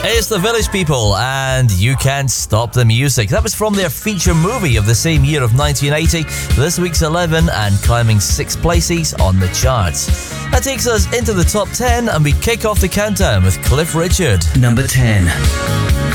It's the Village People and You Can't Stop the Music. That was from their feature movie of the same year of 1980. This week's 11 and climbing 6 places on the charts. That takes us into the top 10 and we kick off the countdown with Cliff Richard. Number 10.